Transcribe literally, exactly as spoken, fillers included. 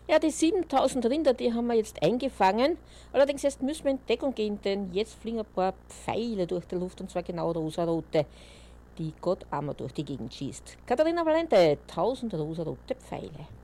Ja, die siebentausend Rinder, die haben wir jetzt eingefangen. Allerdings jetzt müssen wir in Deckung gehen, denn jetzt fliegen ein paar Pfeile durch die Luft, und zwar genau rosarote, die Gott einmal durch die Gegend schießt. Katharina Valente, tausend rosarote Pfeile.